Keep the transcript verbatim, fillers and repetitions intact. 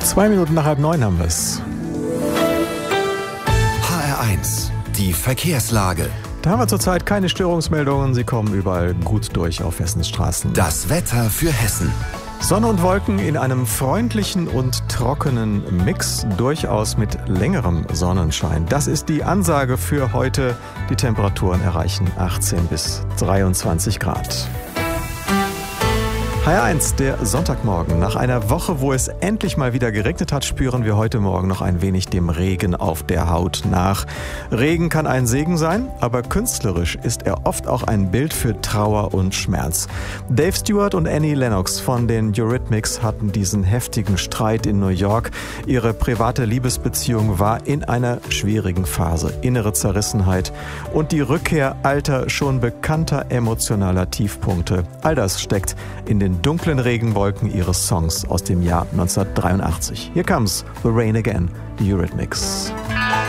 Zwei Minuten nach halb neun haben wir es. H R eins, die Verkehrslage. Da haben wir zurzeit keine Störungsmeldungen. Sie kommen überall gut durch auf Hessens Straßen. Das Wetter für Hessen. Sonne und Wolken in einem freundlichen und trockenen Mix, durchaus mit längerem Sonnenschein. Das ist die Ansage für heute. Die Temperaturen erreichen achtzehn bis dreiundzwanzig Grad. H R eins, der Sonntagmorgen. Nach einer Woche, wo es endlich mal wieder geregnet hat, spüren wir heute Morgen noch ein wenig dem Regen auf der Haut nach. Regen kann ein Segen sein, aber künstlerisch ist er oft auch ein Bild für Trauer und Schmerz. Dave Stewart und Annie Lennox von den Eurythmics hatten diesen heftigen Streit in New York. Ihre private Liebesbeziehung war in einer schwierigen Phase. Innere Zerrissenheit und die Rückkehr alter, schon bekannter emotionaler Tiefpunkte. All das steckt in den dunklen Regenwolken ihres Songs aus dem Jahr neunzehnhundertdreiundachtzig. Here comes The Rain Again, die Eurythmics.